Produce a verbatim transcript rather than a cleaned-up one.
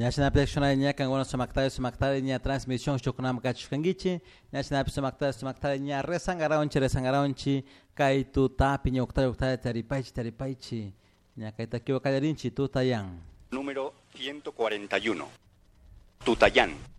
National Protection nya kan wono samaktari samaktari nya transmission chokna makachkangichi national samaktari samaktari nya resangaraonchi resangaraonchi kaitu tapi nya oktari oktari taripaichi taripaichi nya kaita kiwa kadarinchi tutayang número ciento cuarenta y uno Tutayán.